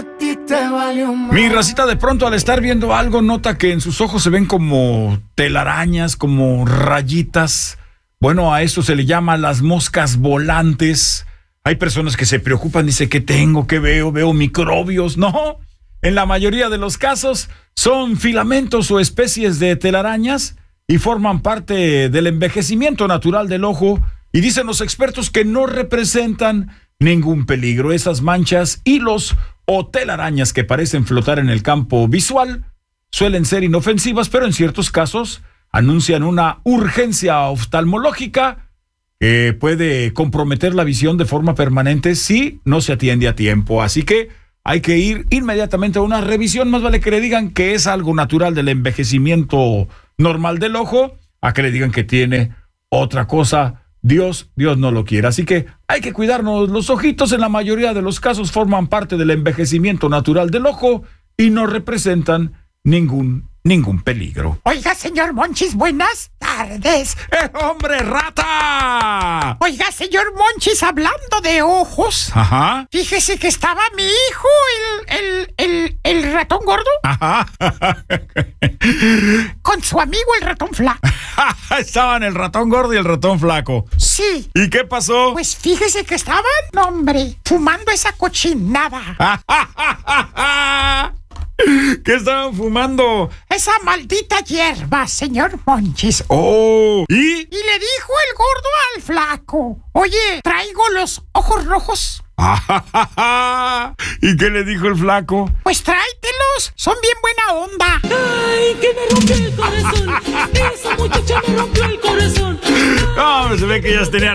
a ti te valió más. Mi racita de pronto al estar viendo algo nota que en sus ojos se ven como telarañas, como rayitas. Bueno, a eso se le llama las moscas volantes. Hay personas que se preocupan, dice, ¿qué tengo? ¿Qué veo? ¿Veo microbios? No, en la mayoría de los casos son filamentos o especies de telarañas y forman parte del envejecimiento natural del ojo, y dicen los expertos que no representan ningún peligro. Esas manchas, hilos o telarañas que parecen flotar en el campo visual suelen ser inofensivas, pero en ciertos casos anuncian una urgencia oftalmológica que puede comprometer la visión de forma permanente si no se atiende a tiempo. Así que hay que ir inmediatamente a una revisión. Más vale que le digan que es algo natural del envejecimiento normal del ojo a que le digan que tiene otra cosa. Dios no lo quiere. Así que hay que cuidarnos los ojitos. En la mayoría de los casos forman parte del envejecimiento natural del ojo y no representan ningún peligro. Oiga, señor Monchis, buenas tardes. ¡Hombre, rata! Oiga, señor Monchis, hablando de ojos. Ajá. Fíjese que estaba mi hijo, el ratón gordo. Ajá. Con su amigo el ratón flaco. Estaban el ratón gordo y el ratón flaco. Sí. ¿Y qué pasó? Pues fíjese que estaban, hombre, fumando esa cochinada. ¿Qué estaban fumando? Esa maldita hierba, señor Monchis. Oh. ¿Y? Y le dijo el gordo al flaco: oye, traigo los ojos rojos. ¿Y qué le dijo el flaco? Pues tráetelos, son bien buena onda. Ay, que me rompió el corazón. Esa muchacha me rompió el corazón. No, se ve que ellas tenían